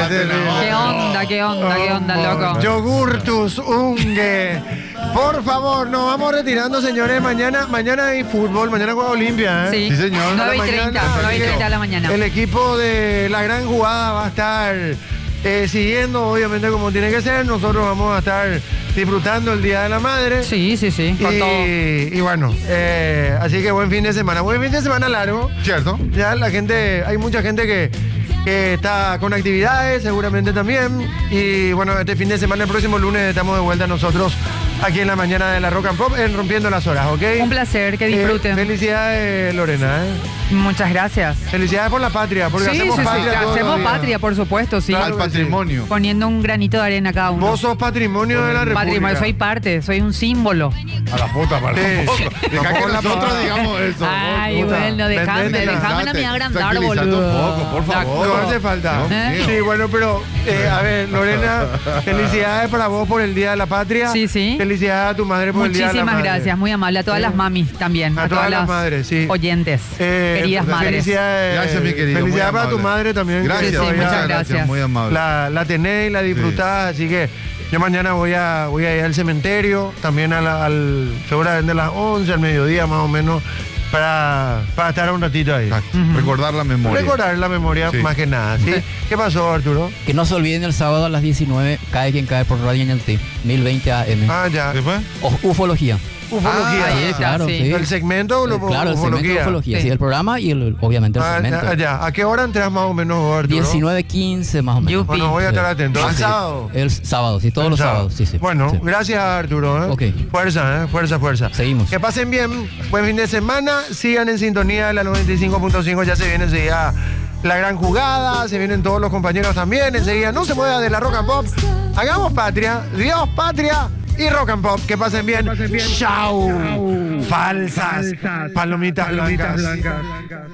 Qué onda, loco. Yogurtus Unge. Por favor, nos vamos retirando, señores. Mañana hay fútbol, mañana juega Olimpia, Sí, Sí, señor. 9:30 de la mañana. El equipo de la gran jugada va a estar siguiendo, obviamente, como tiene que ser. Nosotros vamos a estar disfrutando el Día de la Madre. Sí, con todo. Y bueno, así que buen fin de semana. Buen fin de semana largo. ¿Cierto? Ya la gente, hay mucha gente que está con actividades, seguramente también. Y bueno, este fin de semana, el próximo lunes, estamos de vuelta nosotros aquí en la mañana de la Rock and Pop, en Rompiendo las Horas, ¿ok? Un placer, que disfruten. Felicidades, Lorena. Muchas gracias. Felicidades por la patria, porque Sí, hacemos patria todos los hacemos días. patria, por supuesto, sí. Claro Al que sí. patrimonio. Poniendo un granito de arena cada uno. Vos sos patrimonio de la República. Patrimonio, soy parte, soy un símbolo. A la puta, para Sí. tampoco. Deja que Tampoco la nosotros pavada. digamos eso. Ay, puta. bueno, déjame Vendete, a mí agrandar, Tranquilízate boludo. un poco, por favor. No hace falta. Dios mío. Sí, bueno, pero a ver, Lorena, felicidades para vos por el Día de la Patria. Sí, sí. Felicidades a tu madre por el Día de la Muchísimas Madre. gracias, muy amable. A todas las mamis también. A todas las madres, sí. oyentes, queridas madres. Felicidades, Gracias, mi querido, muy felicidades para tu amable. madre también. que Gracias, Sí, todavía muchas gracias. Muy amable. La tenés y la disfrutás, así que yo mañana voy a ir al cementerio, también seguramente a las 11, al mediodía más o menos, para estar un ratito ahí. Exacto. Recordar la memoria. Recordar la memoria Sí. más que nada, ¿sí? ¿Qué pasó, Arturo? Que no se olviden el sábado a las 19, cae quien cae por Radio NLT, 1020 AM. Ah, ya. ¿Qué fue? Ufología. Ufología. ahí Sí, está, claro, sí. sí. ¿El segmento o Claro, el segmento de ufología. Sí. Sí, el programa y obviamente el segmento. ya. ¿A qué hora entras más o menos, Arturo? 19:15 más o menos. Yupi. Bueno, voy a estar atento. Sí, ¿El sí. sábado? El sábado, sí, todos los sábados. Sí, sí. Bueno, Sí. gracias, Arturo. Ok. Fuerza, fuerza. Seguimos. Que pasen bien. Buen fin de semana. Sigan en sintonía de la 95.5. Ya se viene enseguida la gran jugada. Se vienen todos los compañeros también. Enseguida no se mueva de la Rock and Pop. Hagamos patria. Dios, patria y Rock and Pop. Que pasen bien. Chau. Falsas. Palomitas blancas.